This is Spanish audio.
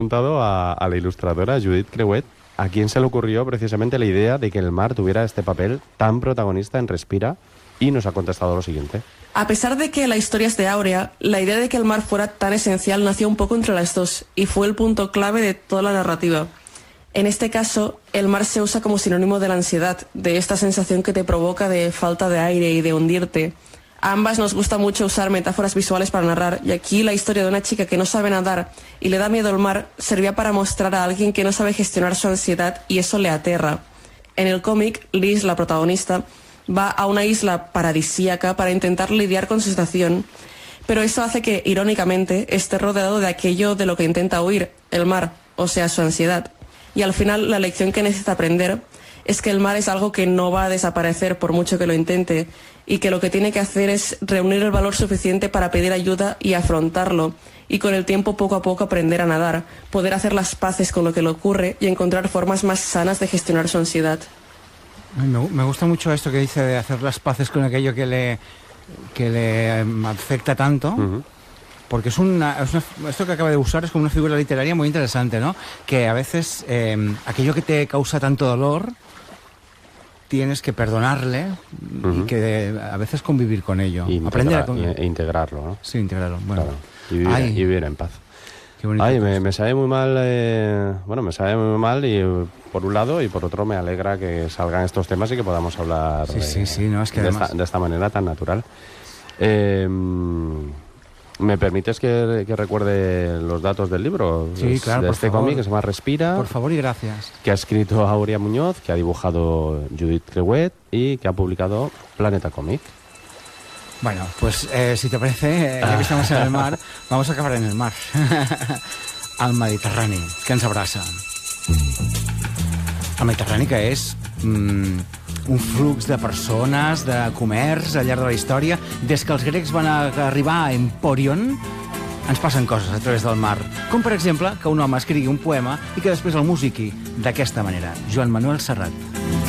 preguntado a la ilustradora Judith Creuet a quién se le ocurrió precisamente la idea de que el mar tuviera este papel tan protagonista en Respira, y nos ha contestado lo siguiente. A pesar de que la historia es de Áurea, la idea de que el mar fuera tan esencial nació un poco entre las dos y fue el punto clave de toda la narrativa. En este caso, el mar se usa como sinónimo de la ansiedad, de esta sensación que te provoca de falta de aire y de hundirte. A ambas nos gusta mucho usar metáforas visuales para narrar, y aquí la historia de una chica que no sabe nadar y le da miedo al mar servía para mostrar a alguien que no sabe gestionar su ansiedad y eso le aterra. En el cómic, Liz, la protagonista, va a una isla paradisíaca para intentar lidiar con su situación, pero eso hace que, irónicamente, esté rodeado de aquello de lo que intenta huir, el mar, o sea, su ansiedad. Y al final la lección que necesita aprender es que el mar es algo que no va a desaparecer por mucho que lo intente, y que lo que tiene que hacer es reunir el valor suficiente para pedir ayuda y afrontarlo, y con el tiempo poco a poco aprender a nadar, poder hacer las paces con lo que le ocurre y encontrar formas más sanas de gestionar su ansiedad. Me gusta mucho esto que dice de hacer las paces con aquello que le afecta tanto. Porque esto que acaba de usar es como una figura literaria muy interesante, ¿no? Que a veces aquello que te causa tanto dolor tienes que perdonarle y que a veces convivir con ello. Aprender a integrarlo, ¿no? Sí, integrarlo. Bueno. Claro. Y vivir en paz. Ay, me sabe muy mal, me sabe muy mal, y por un lado, y por otro me alegra que salgan estos temas y que podamos hablar no, es que de esta manera tan natural. ¿Me permites que recuerde los datos del libro? Sí, claro, de por este favor. Cómic que se llama Respira. Por favor y gracias. Que ha escrito Áurea Muñoz, que ha dibujado Judith Creuet y que ha publicado Planeta Cómic. Bueno, pues si te parece, ya que estamos en el mar, vamos a acabar en el mar. Al Mediterrani, que ens abraça. El Mediterrani, que és un flux de persones, de comerç al llarg de la història. Des que els grecs van arribar a Empòrion, ens passen coses a través del mar. Com, per exemple, que un home escrigui un poema i que després el musiqui d'aquesta manera. Joan Manuel Serrat.